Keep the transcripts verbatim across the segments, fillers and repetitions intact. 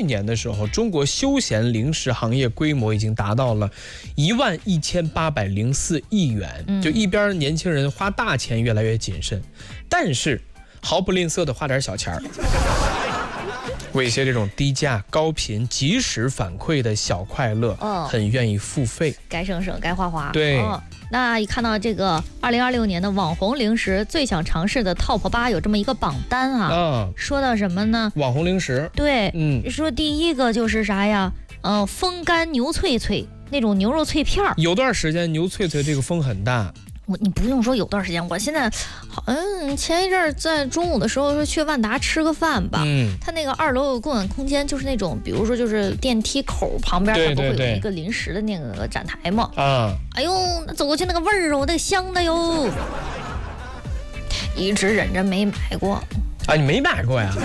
去年的时候，中国休闲零食行业规模已经达到了一万一千八百零四亿元。嗯、就一边年轻人花大钱越来越谨慎，但是毫不吝啬的花点小钱儿。为一些这种低价、高频、及时反馈的小快乐，哦、很愿意付费。 该省省，该花花。 对。 哦、那一看到这个二零二六年的网红零食最想尝试的 Top 八有这么一个榜单啊，哦、说到什么呢？ 网红零食。 对，嗯，说第一个就是啥呀？呃，风干牛脆脆那种牛肉脆片儿。 有段时间牛脆脆这个风很大。 我你不用说有段时间，我现在好像前一阵儿在中午的时候说去万达吃个饭吧，嗯，他那个二楼有共享空间，就是那种比如说就是电梯口旁边它不会有一个临时的那个展台嘛，啊，哎呦，走过去那个味儿哦，那个香的哟，一直忍着没买过。 啊，你没买过呀？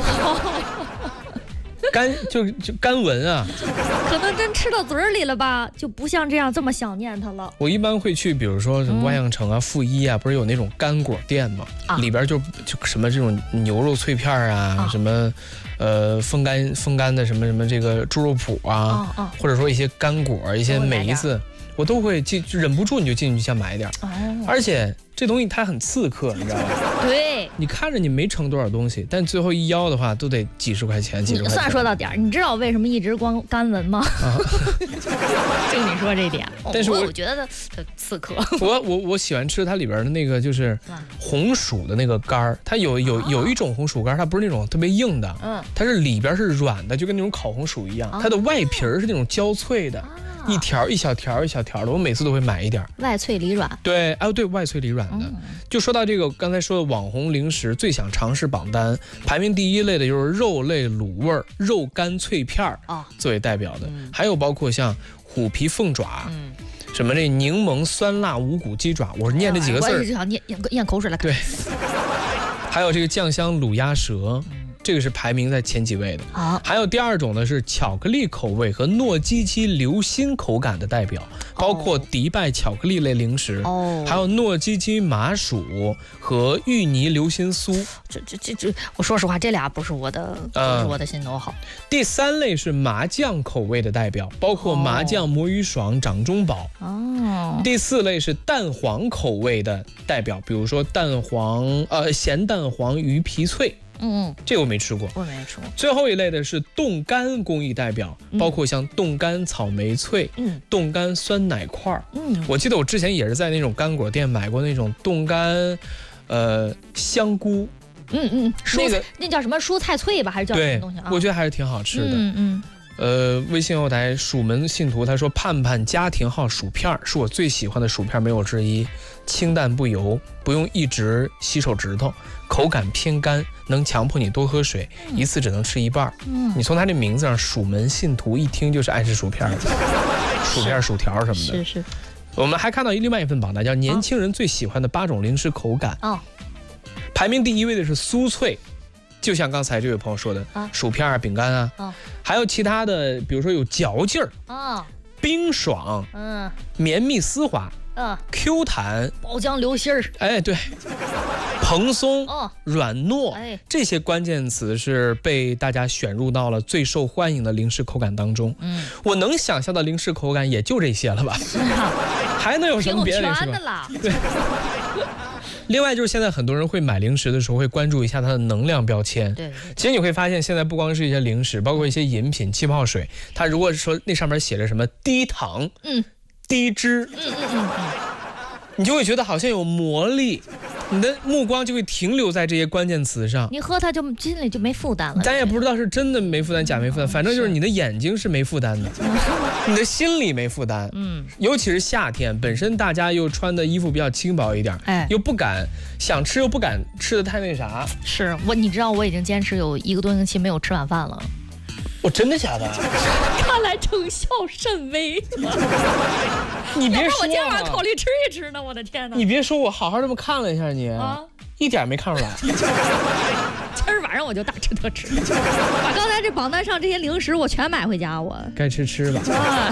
干就就干闻啊， 可能真吃到嘴里了吧，就不像这样这么想念它了。 我一般会去，比如说什么万象城啊、负一啊，不是有那种干果店吗？啊、里边就就什么这种牛肉脆片啊，啊什么呃风干风干的什么什么这个猪肉脯啊，啊啊或者说一些干果、一些梅子，我都会进，忍不住你就进去想买一点。哦、而且这东西它很刺客，你知道吗？对，你看着你没盛多少东西，但最后一腰的话都得几十块钱，几十块钱。 算说到点儿，你知道为什么一直光干闻吗？啊、就你说这点，但是 我, 我觉得它刺客。 我我我喜欢吃它里边的那个就是红薯的那个干儿，它有有有一种红薯干，它不是那种特别硬的，嗯，它是里边是软的，就跟那种烤红薯一样，它的外皮是那种焦脆的。一条一小条一小条的，我每次都会买一点， 外脆里软。 对，哎，对，外脆里软的。嗯、就说到这个刚才说的网红零食最想尝试榜单，排名第一类的就是肉类卤味肉干脆片儿，哦，作为代表的，嗯、还有包括像虎皮凤爪，嗯，什么这柠檬酸辣无骨鸡爪，我是念这几个字儿， 我也是想念咽口水来看。 对，还有这个酱香卤鸭舌。嗯，这个是排名在前几位的，啊，还有第二种呢是巧克力口味和糯叽叽流心口感的代表，包括迪拜巧克力类零食，哦，还有糯叽叽麻薯和芋泥流心酥。 这这这这，我说实话，这俩不是我的，不是我的心头好。 第三类是麻酱口味的代表，包括麻酱魔芋爽、掌中宝。哦。第四类是蛋黄口味的代表，比如说蛋黄呃咸蛋黄鱼皮脆。嗯，这个我没吃过， 我没吃过。 最后一类的是冻干工艺代表，包括像冻干草莓脆、嗯，冻干酸奶块，嗯，我记得我之前也是在那种干果店买过那种冻干，呃，香菇， 嗯嗯，那个那叫什么蔬菜脆吧，还是叫什么东西啊？ 我觉得还是挺好吃的，嗯嗯。呃，微信后台蜀门信徒他说，盼盼家庭号薯片是我最喜欢的薯片，没有之一，清淡不油，不用一直洗手指头，口感偏干，能强迫你多喝水，嗯、一次只能吃一半。嗯，你从他这名字上，蜀门信徒一听就是爱吃薯片的，薯片、薯条什么的。 是是。 我们还看到另外一份榜单，叫年轻人最喜欢的八种零食口感。哦。排名第一位的是酥脆。就像刚才这位朋友说的，啊、薯片啊、饼干啊，哦、还有其他的，比如说有嚼劲儿啊、哦、冰爽、嗯、绵密丝滑、嗯、Q 弹、 爆浆流心儿， 哎，对，蓬松、哦、软糯，哎，这些关键词是被大家选入到了最受欢迎的零食口感当中。嗯，我能想象的零食口感也就这些了吧？是啊，还能有什么别的零食吧？ 对。另外就是现在很多人会买零食的时候会关注一下它的能量标签。对，其实你会发现现在不光是一些零食，包括一些饮品、气泡水，它如果说那上面写着什么低糖、嗯、低脂，嗯嗯嗯嗯，你就会觉得好像有魔力，你的目光就会停留在这些关键词上。 你喝它就心里就没负担了。 咱也不知道是真的没负担，假没负担，反正就是你的眼睛是没负担的，你的心里没负担。嗯，尤其是夏天，本身大家又穿的衣服比较轻薄一点，哎，又不敢想吃，又不敢吃的太那啥。 是我，你知道我已经坚持有一个多星期没有吃晚饭了。 我、哦、真的假的？ 看来成效甚微。 你别说、啊， 我今天晚上考虑吃一吃呢。我的天哪！ 你别说，我好好这么看了一下你，啊，一点没看出来。 今儿晚上我就大吃特吃，把刚才这榜单上这些零食我全买回家。我该吃吃吧。啊、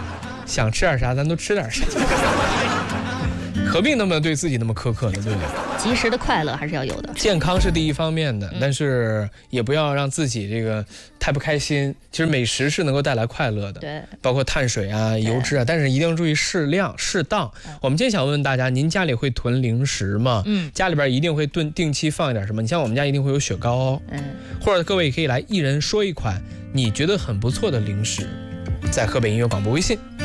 想吃点啥，咱都吃点啥。何必那么对自己那么苛刻呢？对不对？ 及时的快乐还是要有的。 健康是第一方面的，嗯、但是也不要让自己这个太不开心。其实美食是能够带来快乐的， 对， 包括碳水啊、油脂啊，但是一定要注意适量、适当。嗯、我们今天想问问大家，您家里会囤零食吗？嗯，家里边一定会定定期放一点什么？你像我们家一定会有雪糕，嗯，或者各位可以来一人说一款你觉得很不错的零食，在河北音乐广播微信